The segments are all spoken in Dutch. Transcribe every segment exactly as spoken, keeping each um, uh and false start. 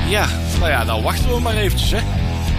ja, nou ja, dan wachten we maar eventjes, hè.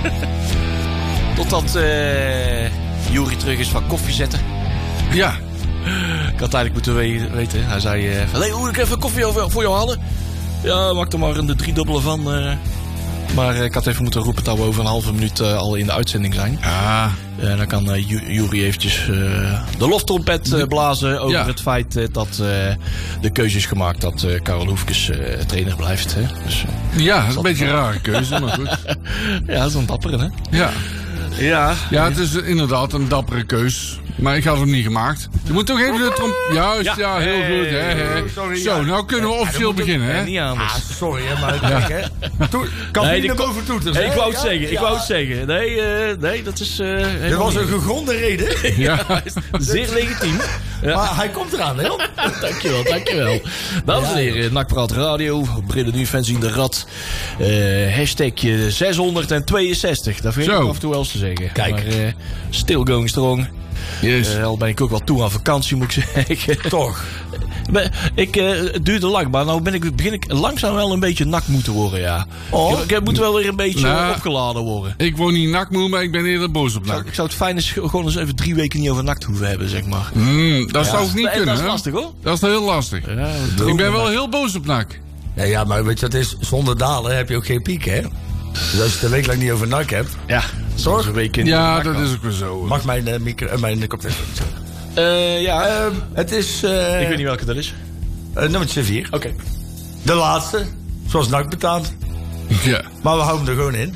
Totdat uh, Juri terug is van koffie zetten. Ja. Ik had eigenlijk moeten we- weten. Hij zei, uh, van, hey, hoe ik even koffie over, voor jou halen? Ja, maak er maar een driedubbele van. Uh. Maar uh, ik had even moeten roepen dat we over een halve minuut uh, al in de uitzending zijn. Ja. Uh, dan kan uh, Ju- Juri eventjes uh, de loftrompet uh, blazen over ja. het feit uh, dat uh, de keuze is gemaakt dat uh, Karel Hoefkes uh, trainer blijft. Hè? Dus, uh, Ja, dat is een beetje een rare keuze, maar goed. ja, dat is een dappere, hè? Ja. Ja. Ja, het is inderdaad een dappere keus. Maar ik had hem niet gemaakt. Je moet toch even de trom... Juist, ja, Ja. heel Hey. goed. Hè, hè. Sorry, Zo, ja. nou kunnen we officieel beginnen, Ja, hè? niet anders. Ah, sorry, hè, maar kijk, hè. To- kan Nee, niet die naar ko- boven toeters, Hey, hè? ik wou het Ja, zeggen, ik ja. wou het zeggen. Nee, uh, nee dat is... Uh, Dit was een gegronde reden. Ja. zeer legitiem. Ja. Maar hij komt eraan, hè? Dankjewel, dankjewel. Dames en heren, Nakpraat Radio, Brille Nu Fans in de Rad. Uh, hashtag zeshonderdtweeënzestig. Dat vind ik Zo. af en toe wel eens te zeggen. Kijk. Maar uh, still going strong. Yes. Uh, al ben ik ook wel toe aan vakantie, moet ik zeggen. Toch. Maar ik, uh, het duurde lang, maar nou ben ik, begin ik langzaam wel een beetje nak moeten worden, ja. Oh. Ik, ik moet wel weer een beetje Nou. opgeladen worden. Ik word niet nakmoe, maar ik ben eerder boos op Ik zou, nak. ik zou het fijn is gewoon eens even drie weken niet over nakt hoeven hebben, zeg maar. Mm, dat zou ik niet En kunnen, dat is hè? lastig, hoor. Dat is heel lastig. Ja, Ik ben wel heel boos op nak. Nee, ja, maar weet je, het is zonder dalen heb je ook geen piek, hè? Dus als je het een week lang niet over nak hebt, ja. Zorg. Een week in Ja, nak dat kan. is ook weer zo. mag mijn, uh, micro, uh, mijn koptelefoon niet zeggen. Uh, ja, Ehm, het is uh, ik weet niet welke dat is. uh, nummertje vier. Oké. De laatste, zoals nak betaamt. Ja. Maar we houden hem er gewoon in.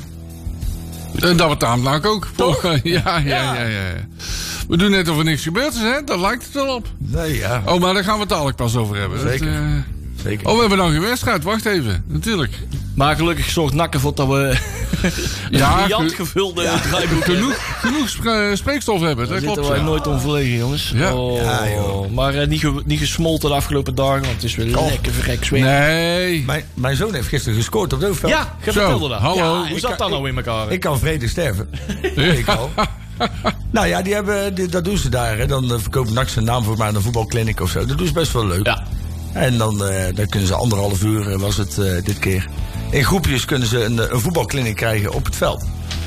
En dat betaamt nak ook. Toch? Ja, ja, ja, ja, ja. We doen net of er niks gebeurd is, hè? Daar lijkt het wel op. Nee, ja. Oh, maar daar gaan we het dadelijk pas over hebben. Dat, Zeker. eh, Zeker. Oh, we hebben nog geen wedstrijd. Wacht even. Natuurlijk. Maar gelukkig zorgt Nakken voor dat we een Ja, briljant ge- gevulde draaiboek hebben. Genoeg, genoeg spre- spreekstof hebben. Daar Dat zitten klopt. wij Ja. nooit onverlegen, jongens. Ja. Oh, Ja, joh. maar uh, niet, ge, niet gesmolten de afgelopen dagen, want het is weer Oh. lekker verrek zweet. Nee. Mijn, mijn zoon heeft gisteren gescoord op het hoofdveld. Ja, je Zo, vertelde dat. hallo. Ja, hoe Ik zat kan- dat nou in elkaar? Ik kan vredig sterven. Ik al. Nou ja, die hebben, die, dat doen ze daar. Hè. Dan uh, verkoopt N A C zijn naam voor mij aan een voetbalkliniek of zo. Dat doen ze best wel leuk. Ja. En dan, uh, dan kunnen ze anderhalf uur, uh, was het uh, dit keer. In groepjes kunnen ze een, een voetbalkliniek krijgen op het veld.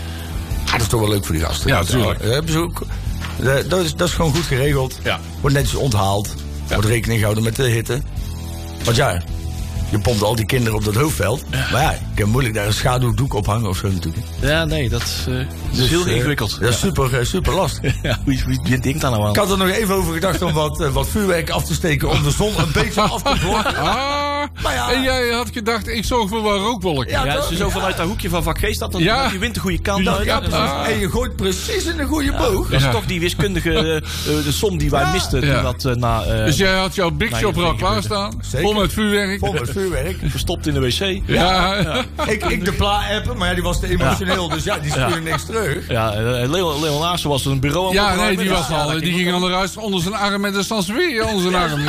Ah, dat is toch wel leuk voor die gasten. Ja, tuurlijk. Uh, hebben ze ook, uh, dat, is, dat is gewoon goed geregeld. Ja. Wordt netjes onthaald. Wordt rekening gehouden met de hitte. Want ja, je pompt al die kinderen op dat hoofdveld. Maar ja, ik heb moeilijk daar een schaduwdoek op hangen of zo natuurlijk. Ja, nee, dat uh, is Dus, heel uh, ingewikkeld. Dat is super, uh, super lastig. Ja, hoe, hoe, wie denkt daar nou aan? Ik had er nog even over gedacht om wat, uh, wat vuurwerk af te steken om de zon een beetje af te blokken. Ah, Maar ja. en jij had gedacht, ik zorg voor wat rookwolken. Ja, Ja, toch? als je zo vanuit dat hoekje van vak G staat, dan Ja. dan je wint de goede kant Ja, uit. ja, Dat is- precies. En je gooit precies in de goede boog. Dat is Ja. toch die wiskundige uh, de som die wij Ja. misten toen Ja. dat uh, na uh, Dus jij had jouw Big Nee, Shop dat er al vind ik klaarstaan. Zeker. Vol met vuurwerk. Vol met vuurwerk. verstopt in de wc. Ja. Ik, ik de pla appen, maar ja, die was te emotioneel. Dus ja, die stuurde niks terug. Ja, uh, Leon, Leon Aassen was een bureau aan het Ja, nee, opruimen. die was Ja, al. dat Die ging ging ook. onderuit onder zijn arm met een Sansevieria onder zijn arm.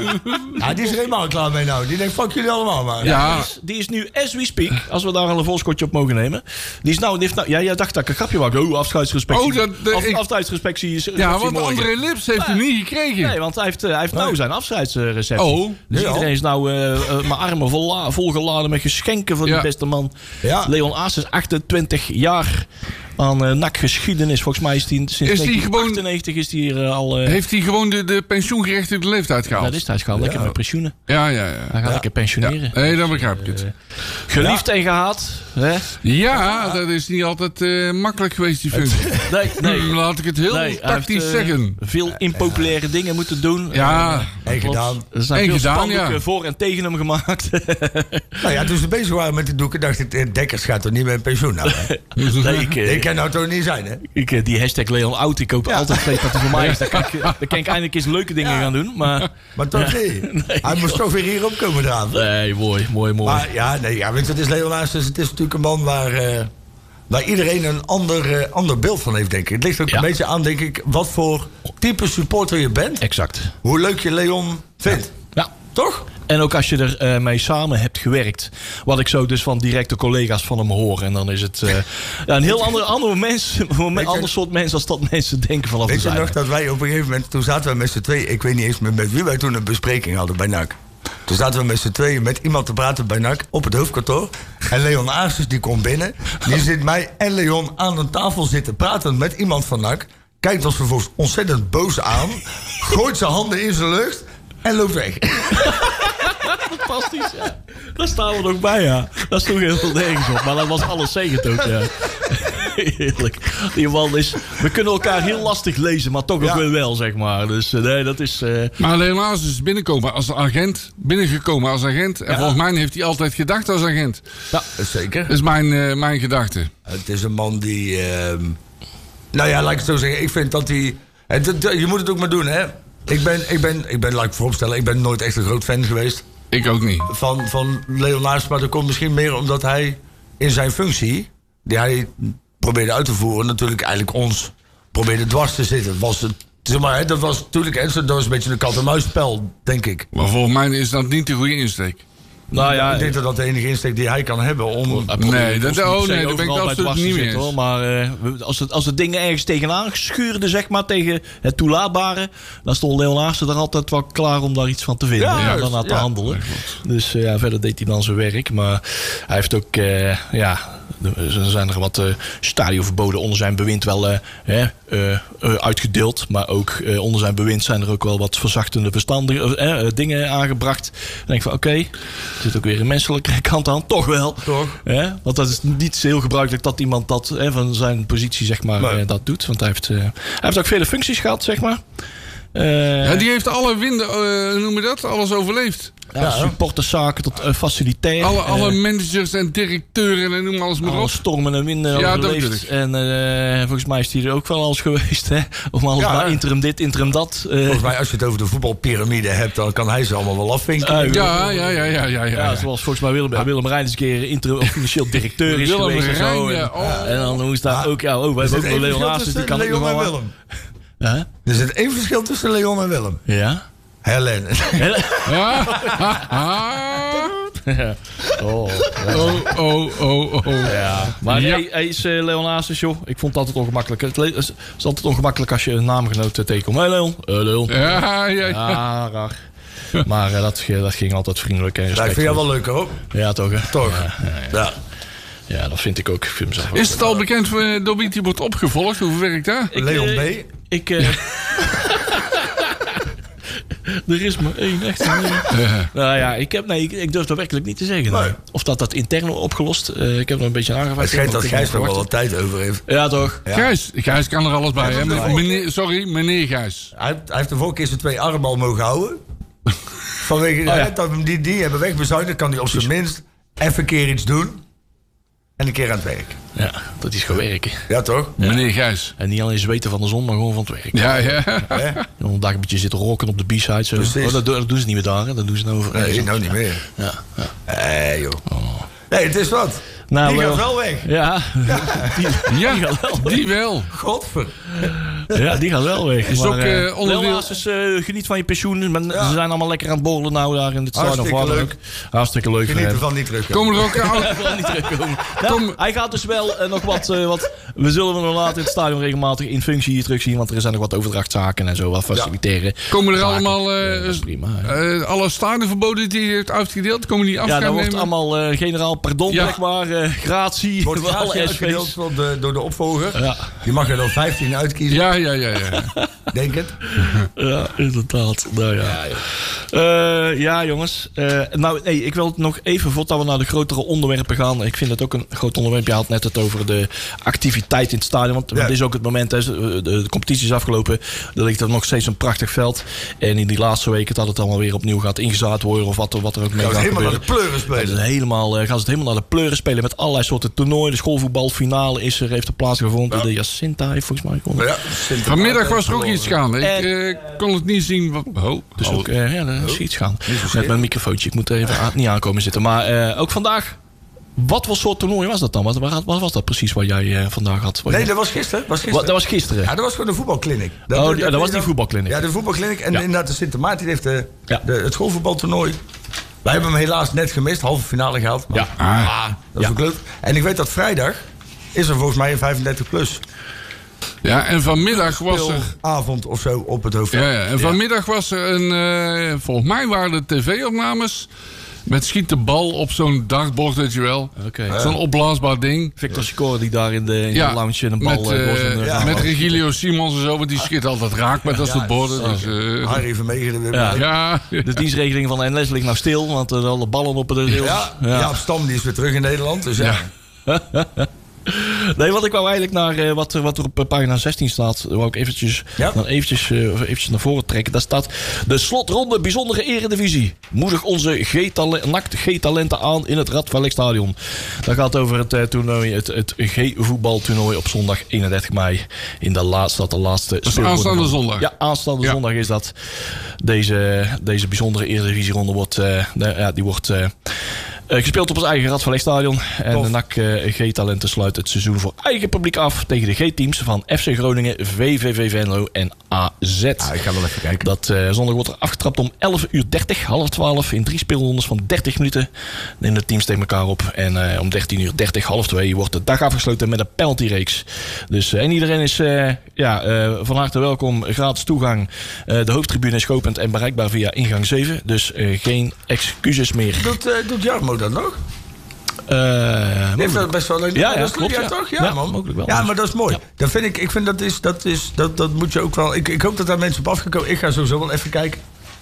Ja, die is er helemaal klaar mee nou. Die denkt, fuck jullie allemaal maar. Ja. Die is, die is nu, as we speak, als we daar al een volskotje op mogen nemen. Die is nou, die heeft nou ja, jij dacht dat ik een grapje maakte. Oh, afscheidsrespectie. Oh, dat- dat- Af, ik- afscheidsrespectie is Ja, want morgen. André Lips heeft hem niet gekregen. Nee, want hij heeft, uh, hij heeft nou zijn afscheidsreceptie. Oh. Dus Ja. iedereen is nou uh, uh, mijn armen volla- volgeladen met geschenken voor Ja. de beste man. Ja. Leon Aassen is achtentwintig jaar aan uh, N A C-geschiedenis. Volgens mij is hij sinds die negentien achtennegentig is hij hier uh, al... Uh, Heeft hij gewoon de, de pensioengerechtigde leeftijd gehaald? dat is hij. Hij gaat lekker met pensioenen. Ja, ja, Hij ja. gaat lekker pensioneren. Ja. Nee, dan begrijp ik het. Geliefd en gehaat. Hè? Ja, dat is niet altijd eh, makkelijk geweest, die functie. Nee, nee. Hmm, Laat ik het heel Nee, hij tactisch heeft, uh, zeggen. veel impopulaire dingen moeten doen. Ja, Uh, en klopt. gedaan. Er zijn En veel gedaan, spandoeken ja. voor en tegen hem gemaakt. Nou ja, toen ze bezig waren met de doeken, dacht ik, eh, Dekkers gaat toch niet met pensioen nou, hè? nee, ik, uh, Ik kan nou toch niet zijn, hè? ik, uh, die hashtag Leon Oud, ik hoop Ja. altijd steeds dat hij voor mij is. Dan kan ik, dan kan ik eindelijk eens leuke dingen Ja. gaan doen. Maar Maar toch niet. Hij moest toch weer hier opkomen eraan. nee, mooi, mooi, mooi. Maar ja, nee, ja, weet je, het is Leon Aassen. Het is natuurlijk een man waar, eh, waar iedereen een ander, eh, ander beeld van heeft, denk ik. Het ligt ook Ja. een beetje aan, denk ik, wat voor type supporter je bent. Exact. Hoe leuk je Leon vindt. Ja. Toch? En ook als je er uh, mee samen hebt gewerkt. Wat ik zo dus van directe collega's van hem hoor. En dan is het uh, ja, een heel ander, ander, mens, een ander soort mens als dat mensen denken vanaf de Weet je zijde. nog dat wij op een gegeven moment, toen zaten we met z'n tweeën, ik weet niet eens meer met wie wij toen een bespreking hadden bij N A C. Toen zaten we met z'n tweeën met iemand te praten bij N A C op het hoofdkantoor. En Leon Aarsens die komt binnen. Die zit mij en Leon aan een tafel zitten praten met iemand van N A C. Kijkt ons vervolgens ontzettend boos aan. Gooit zijn handen in zijn lucht en loopt weg. Fantastisch, ja. Daar staan we nog bij, ja. Dat is toch heel veel nergens op. Maar dat was alles zegend ook, ja. Heerlijk. Die man is... We kunnen elkaar heel lastig lezen, maar toch ook Ja. weer wel, zeg maar. Dus uh, nee, dat is... Uh... Maar helaas is binnenkomen als agent. Binnengekomen als agent. En Ja. volgens mij heeft hij altijd gedacht als agent. Ja, zeker. Dat is mijn, uh, mijn gedachte. Het is een man die... Uh, nou ja, laat ik het zo zeggen. Ik vind dat hij... Het, het, je moet het ook maar doen, hè. Ik ben, ik ben, ik ben, laat ik vooropstellen, ik ben nooit echt een groot fan geweest Ik ook niet. van, van Leon Aarsens. Maar dat komt misschien meer omdat hij in zijn functie, die hij probeerde uit te voeren, natuurlijk eigenlijk ons probeerde dwars te zitten. Was het, zeg maar, hè, dat was natuurlijk hè, dat was een beetje een kat-en-muisspel, denk ik. Maar volgens mij is dat niet de goede insteek. Nou ja, Ik denk dat dat de enige insteek die hij kan hebben om... Nee, dat- oh, nee, daar ben ik overal bij absoluut dwars te niet mee zitten, eens. hoor. Maar uh, we- als, het, als de dingen ergens tegenaan schuurden, zeg maar, tegen het toelaatbare, dan stond Leon Aarsens er altijd wel klaar om daar iets van te vinden. Ja, en juist, dan aan te ja. handelen. Dus uh, ja, verder deed hij dan zijn werk. Maar hij heeft ook, uh, ja, er zijn er wat uh, stadionverboden onder zijn bewind wel uh, uh, uh, uitgedeeld. Maar ook uh, onder zijn bewind zijn er ook wel wat verzachtende verstanden, uh, uh, dingen aangebracht. Dan denk ik van, oké, okay, er zit ook weer een menselijke kant aan. Toch wel. Toch? Hè? Want dat is niet heel gebruikelijk dat iemand dat hè, van zijn positie zeg maar, Nee. uh, dat doet. Want hij heeft, uh, hij heeft ook vele functies gehad, zeg maar. Uh, Ja, die heeft alle winden, uh, hoe noem je dat? Alles overleefd. ja, ja. supporterszaken tot uh, facilitair. Alle, Uh, alle managers en directeuren en noem alles maar alle op. stormen en winden Ja, dat overleefd. bedoel ik. En uh, volgens mij is hij er ook wel alles geweest. Hè? Om alles Ja. maar interim dit, interim dat. Uh, Volgens mij, als je het over de voetbalpyramide hebt, dan kan hij ze allemaal wel afvinken. uh, Ja, ja, ja, ja, ja. Ja, ja. zoals volgens mij Willem, Willem Rijn eens een keer interim, of financieel directeur is Willem geweest. en Rijn, zo. ja, En, oh. en dan moest daar ook... Ja, oh, wij Er hebben zit ook één wel Leon verschil Aarsens, die tussen kan ook nog Leon wel en wat. Willem. Huh? Er zit één verschil tussen Leon en Willem. Ja? Helen. Ja, ha, ha. Ja. Oh, Oh, oh, oh, oh. ja. Maar Ja. hij, hij is uh, Leon Aarsens, joh. Ik vond het altijd ongemakkelijk. Het le- is is altijd ongemakkelijk als je een naamgenoot uh, tegenkomt. Hé, hey, Leon. Uh, Leon. Ja, ja, ja. Ja, raar. Maar uh, dat, dat ging altijd vriendelijk en Ja, ik vind respectvol. jou wel leuker hoor. Ja, toch, hè? Toch? Ja, ja, ja. Ja. Ja, dat vind ik ook. Ik vind mezelf ook. Is het al bekend voor- door wie die wordt opgevolgd? Hoe werkt dat? Ik, Leon uh, B. Ik... Uh, er is maar één, echt. Ja. Nou ja, ik, heb, nee, ik, ik durf dat werkelijk niet te zeggen. Nee. Of dat dat intern opgelost. Uh, ik heb er een beetje aangevraagd. Het schijnt dat Ik Gijs heb nog wel verwacht. wat tijd over heeft. Ja, toch? Ja. Gijs, Gijs kan er alles bij. Ja, Hè? dat is Meneer, sorry, meneer Gijs. Hij, heeft- hij heeft de vorige keer zijn twee armen al mogen houden. Vanwege ja. hè, dat we hem die, die hebben wegbezuinigd, kan hij op zijn minst even een keer iets doen. En een keer aan het werk. Ja, dat is gewoon werken. Ja, toch? Meneer Gijs. En niet alleen zweten van de zon, maar gewoon van het werk. Ja, ja. Hè? En dan een dag een beetje zitten roken op de B-side. Zo. Precies. Oh, dat, doen- dat doen ze niet meer daar, hè? Dat doen ze nou over. Nee, nou niet meer. Ja, ja. Nee, joh. Nee, het is wat. Nou, die wel- gaat wel weg. Ja, Die, Ja, die gaat wel weg. die wel. Godver. Ja, die gaat wel weg. Is Maar, ook, eh, eh, onderdeel- Leon Aarsens, eh, geniet van je pensioen. Men, Ja. Ze zijn allemaal lekker aan het borrelen nou daar in het stadion. Hartstikke Of waar dan leuk. ook. Hartstikke leuk voor Geniet hem. ervan niet terug. Komen er ook oud... Hij wil niet terugkomen. Nou, Kom- hij gaat dus wel eh, nog wat, eh, wat... We zullen hem nog later in het stadion regelmatig in functie hier terugzien. Want er zijn nog wat overdrachtzaken en zo. Wat faciliteren. Komen er zaken. allemaal... eh, Ja, dat is prima. hè. eh, alle stadionverboden die hij heeft uitgedeeld, komen die Ja, afscheid dan wordt nemen? allemaal eh, generaal pardon, Ja. zeg maar. eh gratie. Wordt voor gratie alle uitgedeeld S V's. door de, door de opvolger. Ja. Die mag er dan vijftien uitkiezen, Ja, ja, ja, ja. denk het. Ja, inderdaad. Nou ja. Eh, ja, jongens. Eh, nou, nee, ik wil het nog even, voordat we naar de grotere onderwerpen gaan. Ik vind het ook een groot onderwerp. Je had net het over de activiteit in het stadion. Want Ja. dit is ook het moment, hè, de, de competitie is afgelopen. Er ligt er nog steeds een prachtig veld. En in die laatste weken dat het allemaal weer opnieuw gaat ingezaad worden. Of wat, er- wat er ook mee Gaan gaat we helemaal naar gebeuren. de pleuren Het is spelen. helemaal, eh, gaan ze het helemaal naar de pleuren spelen met allerlei soorten toernooien. De schoolvoetbalfinale is er, heeft er plaatsgevonden. Ja. De Jacinta heeft volgens mij gewonnen. Ja, Vanmiddag was er ook iets gaande. Ik En- eh, kon het niet zien. Wat, oh, Dus oh. ook, eh, ja, er is iets gaan. Met schelen. mijn microfoontje. Ik moet er even aan, niet aankomen zitten. Maar eh, ook vandaag. Wat voor soort toernooi was dat dan? Wat, wat, wat was dat precies wat jij eh, vandaag had? Wat Nee, je- dat was gisteren. Was Wat- gisteren. dat was gisteren. Ja, dat was gewoon een voetbalkliniek. Oh, die- dat was die voetbalkliniek. Ja, de voetbalkliniek. En Ja. inderdaad, de Sint Maarten heeft de, Ja. de, het schoolvoetbaltoernooi. Wij hebben hem helaas net gemist, halve finale gehaald. Maar, Ja. ah, dat is Ja. ook leuk. En ik weet dat vrijdag is er volgens mij een vijfendertig plus Ja, en vanmiddag was er... avond of zo op het hoofdveld. Ja, ja, en vanmiddag was er een... eh, volgens mij waren de tv-opnames... Met schiet de bal op zo'n dartbord, weet je wel. Okay. Zo'n opblaasbaar ding. Victor Sicor die daar in de, in Ja, de lounge een bal... Met, uh, uh, en, uh, ja, met Regilio Simons en zo, want die schiet altijd raak met dat Ja, soort borden. ja, Dus, uh, Harry Vermegen. Ja. ja. De dienstregeling van de N L S ligt nou stil, want er zijn alle ballen op de rails. Ja, Ja. ja. Stam die is weer terug in Nederland. Dus ja. Ja. Nee, wat ik wou eigenlijk naar uh, wat, wat er op uh, pagina zestien staat, wou ik eventjes, Ja. dan eventjes, uh, eventjes naar voren trekken. Daar staat de slotronde bijzondere eredivisie. Moedig onze G-talenten, N A C G-talenten aan in het Radverlegstadion. Dat gaat over het uh, toernooi, het, het G-voetbaltoernooi op zondag eenendertig mei. In de laatste, dat de laatste. Dat is aanstaande zondag. Ja, aanstaande Ja. zondag is dat. Deze, deze bijzondere eredivisieronde wordt, uh, de, ja, die wordt... Uh, Uh, gespeeld op ons eigen Radverlegstadion. En Tof. de N A C uh, G-talenten sluit het seizoen voor eigen publiek af tegen de G-teams van F C Groningen, V V V Venlo en A Z. Ja, ik ga wel even kijken. Dat uh, zondag wordt er afgetrapt om elf uur dertig, half twaalf, in drie speelrondes van dertig minuten. Nemen de teams tegen elkaar op. En uh, om dertien uur dertig, half twee, wordt de dag afgesloten met een penaltyreeks. Dus uh, en iedereen is uh, ja, uh, van harte welkom. Gratis toegang. Uh, de hoofdtribune is geopend en bereikbaar via ingang zeven. Dus uh, geen excuses meer. Doet, uh, doet Jarmo dat nog? Uh, Die heeft dat best wel een... Ja, ja, dat is- klopt, ja. toch? Ja, Ja, man. mogelijk wel. Ja, maar dat is mooi. Ja. Dat vind ik, ik vind dat is, dat is, dat, dat moet je ook wel... Ik, ik hoop dat daar mensen op afgekomen. Ik ga sowieso wel even kijken.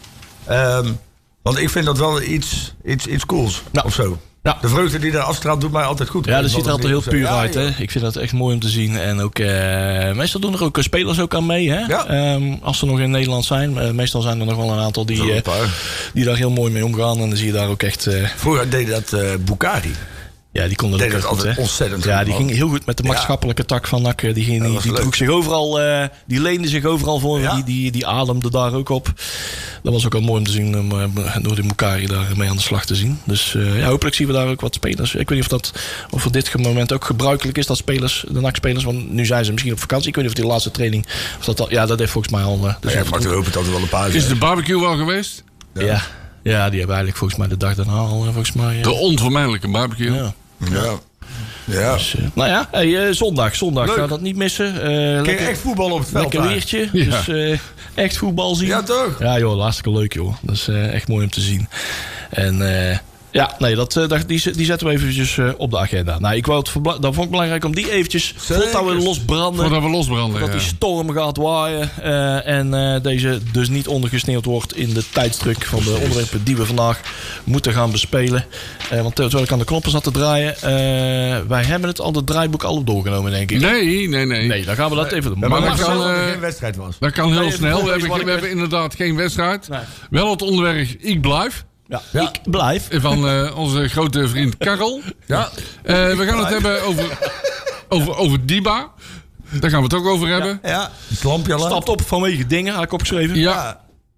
Um, want ik vind dat wel iets, iets, iets cools. Ja. Of zo. Ja. De vreugde die daar afstraalt doet mij altijd goed. Ja, dat ziet er altijd heel puur Ja, uit. ja. Hè? Ik vind dat echt mooi om te zien. En ook, uh, meestal doen er ook spelers ook aan mee. Hè? Ja. Um, als ze nog in Nederland zijn. Uh, meestal zijn er nog wel een aantal die, Zo, een uh, paar. die daar heel mooi mee omgaan. En dan zie je daar ook echt... Uh, Vroeger deed dat uh, Bukari. ja, die konden Deed ook dat echt goed, altijd hè? ontzettend Ja, goed, die man. ging heel goed met de Ja. maatschappelijke tak van N A C. Die, ging, dat die, was die leuk. droeg zich overal... Uh, die leende zich overal voor. Ja. Die, die, die ademde daar ook op. Dat was ook wel mooi om te zien. Om uh, door die Mukari daar mee aan de slag te zien. Dus uh, ja, hopelijk zien we daar ook wat spelers. Ik weet niet of dat of voor dit moment ook gebruikelijk is. Dat spelers, de N A C-spelers. Want nu zijn ze misschien op vakantie. Ik weet niet of die laatste training... Of dat al, ja, dat heeft volgens mij al... Uh, dus Ja, ik mag er hopen dat er wel een paar zijn. Is de barbecue wel geweest? ja. ja. Ja, die hebben eigenlijk volgens mij de dag daarna al... Uh, volgens mij, uh, De onvermijdelijke barbecue. ja. Ja. Ja. Dus, uh, nou ja, hey, uh, zondag. Zondag. Leuk. Ga dat niet missen. Uh, Kun je lekker echt voetbal op het veld lekker daar? weertje. Ja. Dus uh, echt voetbal zien. Ja, toch? Ja joh, hartstikke leuk joh. Dat is uh, echt mooi om te zien. En uh, ja, nee, dat, uh, dat, die, die zetten we eventjes uh, op de agenda. Nou, ik wou het verbla- dat vond ik belangrijk om die eventjes voordat we losbranden. Voordat we losbranden. Dat ja. die storm gaat waaien uh, en uh, deze dus niet ondergesneeuwd wordt in de tijdsdruk van de onderwerpen die we vandaag moeten gaan bespelen. Uh, want terwijl ik aan de knoppen zat te draaien, uh, wij hebben het al het draaiboek al op doorgenomen, denk ik. Nee, nee, nee. Nee, dan gaan we dat even doen. Ja, Maar maar dat dat kan, kan, er eh, geen wedstrijd was. Dat kan heel Nee, snel. We weet je hebben, wat we ik- hebben inderdaad geen wedstrijd. Nee. Wel het onderwerp Ik Blijf. Ja, Ja. ik blijf. Van uh, onze grote vriend Karel. Ja. Uh, we gaan het hebben over, over, over Diba. Daar gaan we het ook over hebben. Ja. Het lampje al aan. Stapt op vanwege dingen, had ik opgeschreven. Ja.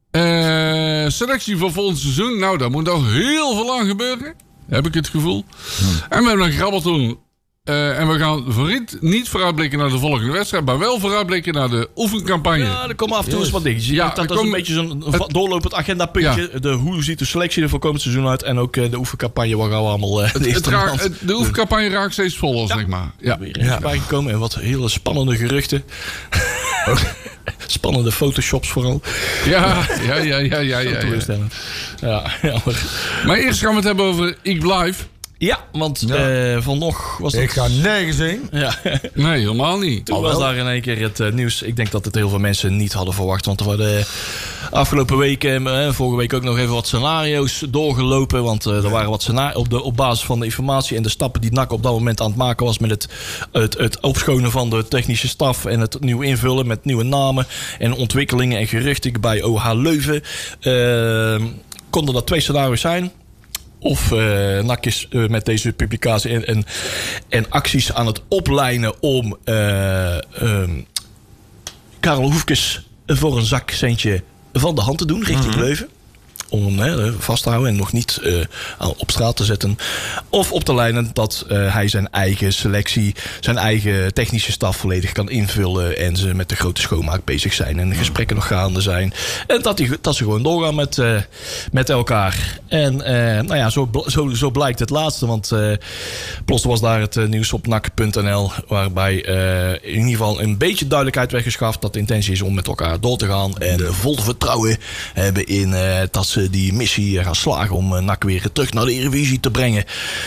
Uh, selectie voor volgend seizoen. Nou, daar moet nog heel veel aan gebeuren. Heb ik het gevoel. En we hebben een grabbelton. Uh, en we gaan vooruit, niet vooruitblikken naar de volgende wedstrijd, maar wel vooruitblikken naar de oefencampagne. Ja, er komen af en toe eens wat dingetjes. Ja, Ja, dat er dat is een komen- beetje zo'n va- doorlopend agendapuntje. De, hoe ziet de selectie er voor komend seizoen uit? En ook uh, de oefencampagne, waar gaan we allemaal uh, de Het eerste ra- maand het- de oefencampagne raakt steeds voller, zeg maar. Ja. weer eens bijgekomen. En wat hele spannende geruchten. Spannende photoshops vooral. Ja, ja, ja, ja, ja, ja, ja. Teleurstellend. Ja, jammer. Maar eerst gaan we het hebben over Ik Blijf. Ja, want Ja. eh, van nog was dat... Ik ga nergens heen. Ja. Nee, helemaal niet. Toen Al was wel. daar in één keer het uh, nieuws. Ik denk dat het heel veel mensen niet hadden verwacht. Want er waren afgelopen weken, uh, vorige week ook nog even wat scenario's doorgelopen. Want uh, er waren wat scenario's op, de, op basis van de informatie en de stappen die N A C op dat moment aan het maken was. Met het, het, het opschonen van de technische staf en het nieuw invullen met nieuwe namen en ontwikkelingen en geruchten bij O H Leuven. Uh, konden dat twee scenario's zijn. Of uh, N A C is uh, met deze publicatie en, en, en acties aan het oplijnen om uh, um, Karel Hoefkes voor een zakcentje van de hand te doen richting mm-hmm. Leuven. Om hem hè, vast te houden en nog niet uh, op straat te zetten. Of op te lijnen dat uh, hij zijn eigen selectie, zijn eigen technische staf volledig kan invullen. En ze met de grote schoonmaak bezig zijn. En de gesprekken nog gaande zijn. En dat, die, dat ze gewoon doorgaan met, uh, met elkaar. En uh, nou ja, zo, zo, zo blijkt het laatste. Want uh, plots was daar het uh, nieuws op N A C punt N L. Waarbij uh, in ieder geval een beetje duidelijkheid werd geschaft. Dat de intentie is om met elkaar door te gaan. En vol vertrouwen hebben in uh, dat ze ze die missie gaan slagen om uh, N A C weer terug naar de Eredivisie te brengen.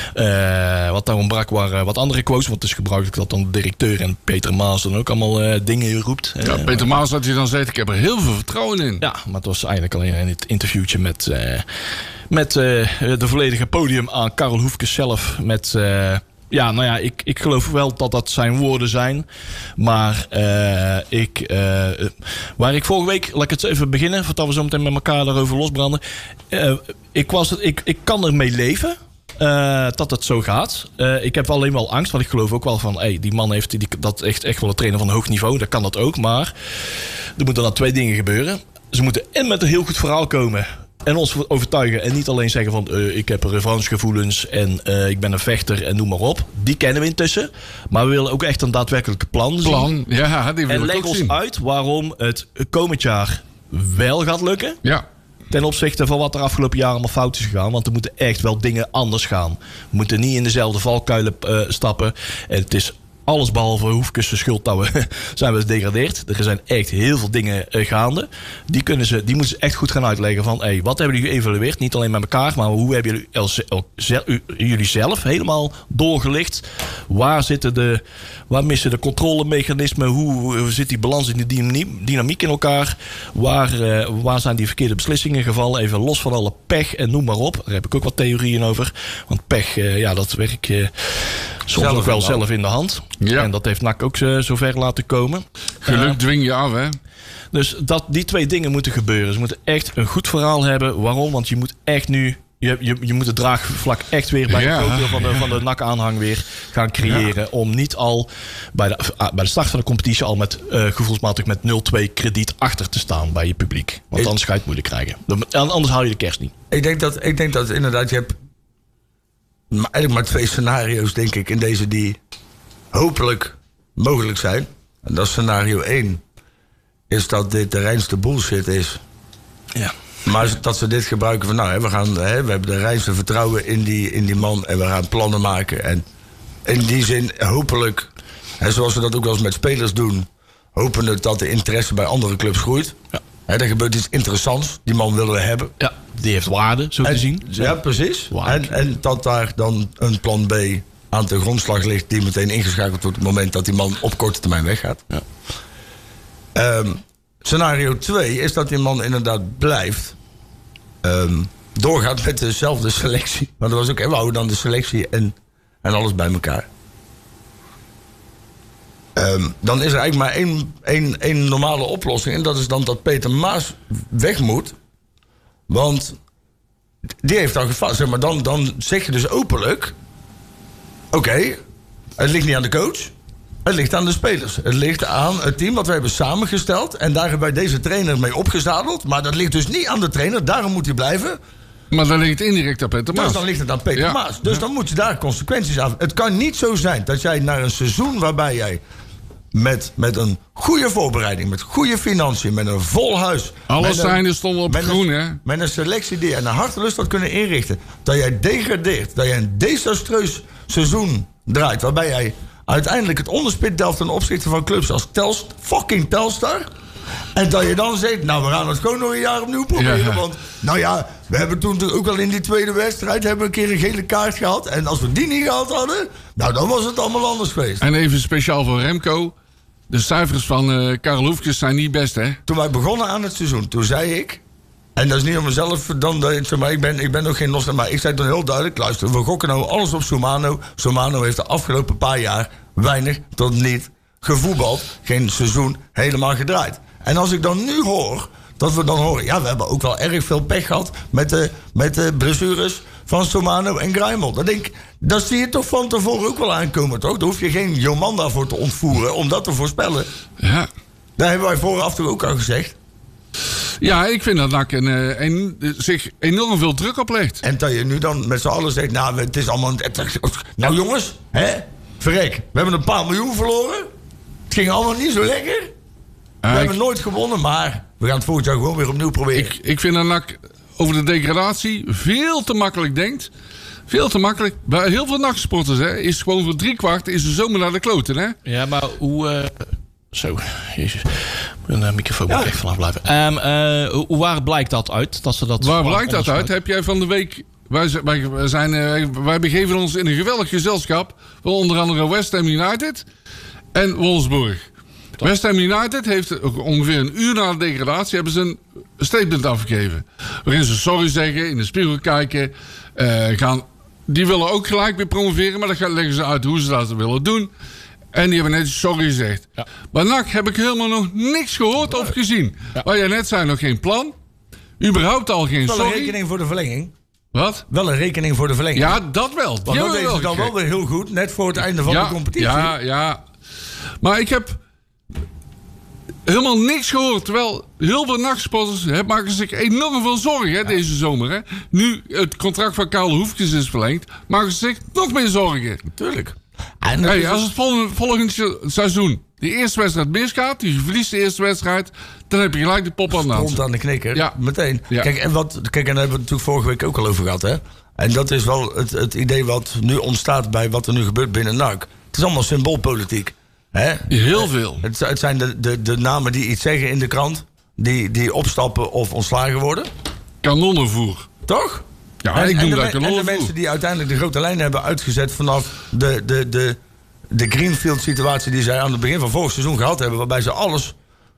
Uh, wat daar ontbrak waren wat andere quotes. Want het is gebruikelijk dat dan de directeur en Peter Maas dan ook allemaal uh, dingen roept. Ja, uh, Peter Maas dat hij dan zegt, ik heb er heel veel vertrouwen in. Ja, maar het was eigenlijk alleen in het interviewtje met, uh, met uh, de volledige podium aan Karel Hoefkes zelf. Met... Uh, Ja, nou ja, ik, ik geloof wel dat dat zijn woorden zijn. Maar uh, ik, uh, waar ik vorige week, laat ik het even beginnen, voordat we zo meteen met elkaar daarover losbranden. Uh, ik, was het, ik, ik kan ermee leven. Uh, dat het zo gaat. Uh, ik heb alleen wel angst, want ik geloof ook wel van... Hey, die man heeft die, dat echt, echt wel een trainer van hoog niveau. Dat kan dat ook, maar er moeten dan twee dingen gebeuren. Ze moeten en met een heel goed verhaal komen... En ons overtuigen en niet alleen zeggen van... Uh, ik heb revanchegevoelens en uh, ik ben een vechter en noem maar op. Die kennen we intussen. Maar we willen ook echt een daadwerkelijke plan zien. Plan, ja, die wil en ik leg ook ons zien. uit waarom het komend jaar wel gaat lukken. Ja. Ten opzichte van wat er afgelopen jaar allemaal fout is gegaan. Want er moeten echt wel dingen anders gaan. We moeten niet in dezelfde valkuilen uh, stappen. En het is... Alles behalve Hoefkes schuld dat we zijn we gedegradeerd. Er zijn echt heel veel dingen uh, gaande. Die, kunnen ze, die moeten ze echt goed gaan uitleggen van... Hey, wat hebben jullie geëvalueerd? Niet alleen met elkaar, maar hoe hebben jullie, els, el, u, jullie zelf helemaal doorgelicht? Waar, zitten de, waar missen de controlemechanismen? Hoe, hoe zit die balans in de dynamiek in elkaar? Waar, uh, waar zijn die verkeerde beslissingen gevallen? Even los van alle pech en noem maar op. Daar heb ik ook wat theorieën over. Want pech, uh, ja, dat werkt uh, soms zelf ook wel zelf in de hand. Ja. En dat heeft N A C ook uh, zover laten komen. Geluk uh, dwing je af, hè? Dus dat, die twee dingen moeten gebeuren. Ze moeten echt een goed verhaal hebben. Waarom? Want je moet echt nu... Je, je, je moet het draagvlak echt weer bij ja, de grootdeel van de, van de N A C-aanhang weer gaan creëren. Ja. Om niet al bij de, uh, bij de start van de competitie al met uh, gevoelsmatig met nul twee krediet achter te staan bij je publiek. Want anders ga je het moeilijk krijgen. Anders haal je de kerst niet. Ik denk dat, ik denk dat inderdaad je hebt... Maar eigenlijk maar twee scenario's, denk ik, in deze die... hopelijk mogelijk zijn. En dat is scenario één. Is dat dit de reinste bullshit is. Ja. Maar dat ze dit gebruiken van... nou, we, gaan, hè, we hebben de reinste vertrouwen in die, in die man... en we gaan plannen maken. En in die zin hopelijk... Hè, zoals we dat ook wel eens met spelers doen... hopen het dat de interesse bij andere clubs groeit. Ja. Hè, er gebeurt iets interessants. Die man willen we hebben. Ja, die heeft waarde, zo en, te zien. Ja, precies. En, en dat daar dan een plan B... aan de grondslag ligt die meteen ingeschakeld wordt... op het moment dat die man op korte termijn weggaat. Ja. Um, scenario twee is dat die man inderdaad blijft... Um, doorgaat met dezelfde selectie. Maar dat was ook, we houden dan de selectie en, en alles bij elkaar. Um, dan is er eigenlijk maar één, één, één normale oplossing... en dat is dan dat Peter Maas weg moet. Want die heeft dan gevast... Zeg maar, dan, dan zeg je dus openlijk... Oké, okay, het ligt niet aan de coach. Het ligt aan de spelers. Het ligt aan het team wat we hebben samengesteld. En daar hebben wij deze trainer mee opgezadeld. Maar dat ligt dus niet aan de trainer. Daarom moet hij blijven. Maar dan ligt het indirect aan Peter Maas. Dus dan ligt het aan Peter ja. Maas. Dus ja. dan moet je daar consequenties aan. Het kan niet zo zijn dat jij naar een seizoen waarbij jij... Met, met een goede voorbereiding, met goede financiën, met een vol huis. Alle zijnen stonden op groen, een, hè? Met een selectie die je naar hartelust had kunnen inrichten. Dat jij degradeert, dat jij een desastreus seizoen draait. Waarbij jij uiteindelijk het onderspit delft ten opzichte van clubs als Telst, fucking Telstar. En dat je dan zegt, nou we gaan het gewoon nog een jaar opnieuw proberen. Ja. Want nou ja, we hebben toen ook al in die tweede wedstrijd... hebben we een keer een gele kaart gehad. En als we die niet gehad hadden, nou dan was het allemaal anders geweest. En even speciaal voor Remco. De cijfers van uh, Karel Hoefkes zijn niet best, hè? Toen wij begonnen aan het seizoen, toen zei ik... En dat is niet om mezelf, dan, zeg maar, ik, ben, ik ben nog geen los... Maar ik zei toen heel duidelijk, luister, we gokken nou alles op Somano. Somano heeft de afgelopen paar jaar weinig tot niet gevoetbald. Geen seizoen helemaal gedraaid. En als ik dan nu hoor, dat we dan horen... Ja, we hebben ook wel erg veel pech gehad met de, met de blessures van Somano en Grijmel. Dan denk ik, dat zie je toch van tevoren ook wel aankomen, toch? Daar hoef je geen Jomanda voor te ontvoeren om dat te voorspellen. Ja. Daar hebben wij vooraf toch ook al gezegd. Ja, ik vind dat N A C een, een, zich enorm veel druk oplegt. En dat je nu dan met z'n allen zegt... Nou, het is allemaal... Nou jongens, hè? Verrek, we hebben een paar miljoen verloren. Het ging allemaal niet zo lekker. We uh, hebben ik, nooit gewonnen, maar we gaan het volgend jaar gewoon weer opnieuw proberen. Ik, ik vind dat N A C over de degradatie veel te makkelijk denkt. Veel te makkelijk. Bij heel veel N A C-sporters hè, is gewoon voor driekwart is de zomer naar de kloten, hè? Ja, maar hoe... Uh... Zo, jezus. Een uh, microfoon moet Ja. echt vanaf blijven. Um, uh, waar blijkt dat uit? Dat ze dat Waar blijkt dat uit? Heb jij van de week... Wij, z- wij, wij zijn, uh, wij begeven ons in een geweldig gezelschap van onder andere West Ham United en Wolfsburg. West Ham United heeft ongeveer een uur na de degradatie hebben ze een statement afgegeven. Waarin ze sorry zeggen, in de spiegel kijken. Uh, gaan, die willen ook gelijk weer promoveren, maar dan gaan- leggen ze uit hoe ze dat willen doen. En die hebben net sorry gezegd. Ja. Maar N A C heb ik helemaal nog niks gehoord of gezien. Ja. Waar jij net zei, nog geen plan. Überhaupt al geen Wel een sorry. rekening voor de verlenging. Wat? Wel een rekening voor de verlenging. Ja, dat wel. Want Die dat hebben we deden ze dan gekregen. wel weer heel goed. Net voor het einde van ja, de competitie. Ja, ja. Maar ik heb helemaal niks gehoord. Terwijl heel veel nachtsporters hè, maken zich enorm veel zorgen hè, deze zomer. Hè. Nu het contract van Karel Hoefkes is verlengd, maken ze zich nog meer zorgen. Tuurlijk. En dat Hey, is als het volgende, volgend se- seizoen de eerste wedstrijd misgaat, die verliest de eerste wedstrijd, dan heb je gelijk de pop aan de Stond hand. aan de knikker. Ja. Meteen. Ja. Kijk, en wat, kijk, en daar hebben we het natuurlijk vorige week ook al over gehad. Hè? En dat is wel het, het idee wat nu ontstaat bij wat er nu gebeurt binnen N A C. Het is allemaal symboolpolitiek. Hè? Heel veel. Het, het zijn de, de, de namen die iets zeggen in de krant, die, die opstappen of ontslagen worden. Kanonnenvoer. Toch? Ja, en, ik en noem de, dat me- en de kanonnenvoer. mensen die uiteindelijk de grote lijnen hebben uitgezet vanaf de, de, de, de Greenfield-situatie die zij aan het begin van vorig seizoen gehad hebben, waarbij ze alles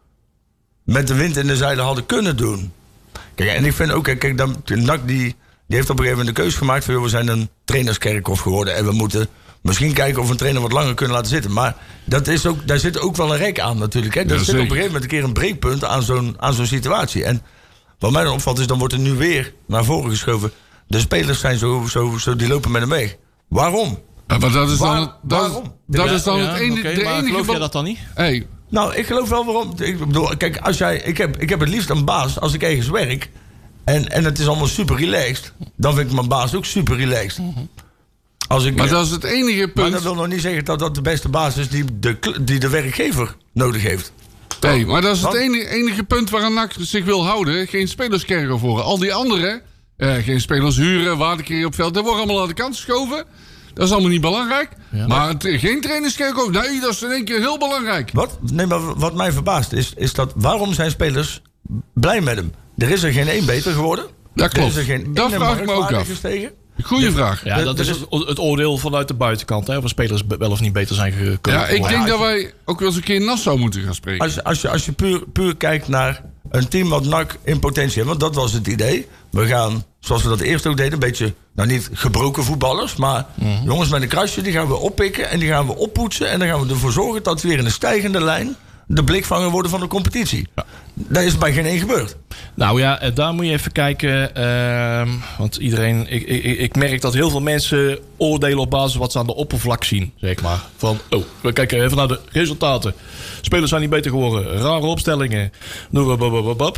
met de wind in de zeilen hadden kunnen doen. Kijk, en ik vind ook, kijk, kijk dan, N A C die, die heeft op een gegeven moment de keuze gemaakt van, joh, we zijn een trainerskerkhof geworden en we moeten misschien kijken of we een trainer wat langer kunnen laten zitten. Maar dat is ook, daar zit ook wel een rek aan natuurlijk. Hè. Er Ja, zit op zeker. een gegeven moment een keer een breekpunt aan zo'n, aan zo'n situatie. En wat mij dan opvalt is, dan wordt er nu weer naar voren geschoven. De spelers zijn zo, zo, zo die lopen met hem mee. Waarom? Ja, maar dat is dan, Waar- het- dat, waarom? dat Ja, is dan ja, het enige, oké, de maar enige... geloof jij be- dat dan niet? Hey, Nou, ik geloof wel waarom. Ik bedoel, kijk, als jij, ik, heb, ik heb het liefst een baas als ik ergens werk. En, en het is allemaal super relaxed. Dan vind ik mijn baas ook super relaxed. Als ik, maar dat is het enige maar punt... dat wil nog niet zeggen dat dat de beste baas is die de, kl- die de werkgever nodig heeft. Nee, maar dat is het Wat? enige, enige punt waar een N A C zich wil houden. Geen spelerskerker voor. Al die anderen, eh, geen spelers huren, waarde creëren op veld, dat wordt allemaal aan de kant geschoven. Dat is allemaal niet belangrijk. Ja. Maar het, geen trainerskerker, nee, dat is in één keer heel belangrijk. Wat? Nee, maar wat mij verbaast is, is dat waarom zijn spelers blij met hem? Er is er geen één beter geworden. Dat klopt. Er is er geen Dat ene vraag ik me ook marktwaarde af. gestegen. Goeie vraag. Ja, Er- dat er is is- het, het oordeel vanuit de buitenkant. Hè, of spelers be- wel of niet beter zijn ge- kunnen Ja, ik worden. denk dat wij ook wel eens een keer in Nassau moeten gaan spreken. Als, als je, als je puur, puur kijkt naar een team wat N A C in potentie heeft. Want dat was het idee. We gaan, zoals we dat eerst ook deden, een beetje, nou niet gebroken voetballers. Maar Mhm. jongens met een krasje, die gaan we oppikken en die gaan we oppoetsen. En dan gaan we ervoor zorgen dat we weer in een stijgende lijn de blikvanger worden van de competitie. Dat is bij geen één gebeurd. Nou ja, eh, daar moet je even kijken. ehm, want iedereen, ik, ik, ik merk dat heel veel mensen oordelen op basis van wat ze aan de oppervlak zien. Zeg maar. Van, oh, we kijken even naar de resultaten. Spelers zijn niet beter geworden. Rare opstellingen. Noem maar, bap, bap, bap.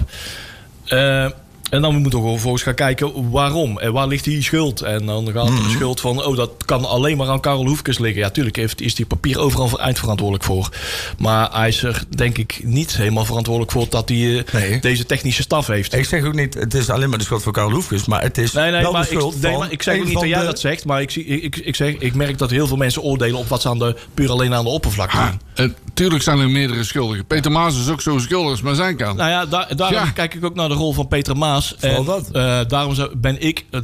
Eh, En dan moeten we vervolgens gaan kijken waarom. En waar ligt die schuld? En dan gaat er de schuld van, oh, dat kan alleen maar aan Karel Hoefkes liggen. Ja, tuurlijk heeft, is die papier overal eindverantwoordelijk voor. Maar hij is er, denk ik, niet helemaal verantwoordelijk voor dat hij eh, Nee. deze technische staf heeft. Ik zeg ook niet, het is alleen maar de schuld van Karel Hoefkes, maar het is Nee, nee, wel maar de schuld ik, nee, van maar ik zeg een ook niet dat van jij de- dat zegt. Maar ik, zie, ik, ik, ik, zeg, ik merk dat heel veel mensen oordelen op wat ze aan de, puur alleen aan de oppervlakte Ah, doen. eh, tuurlijk zijn er meerdere schuldigen. Peter Maas is ook zo schuldig als maar zijn kan. Nou ja, daar, daarom Ja. kijk ik ook naar de rol van Peter Maas. Vooral En dat. eh, daarom zou- ben ik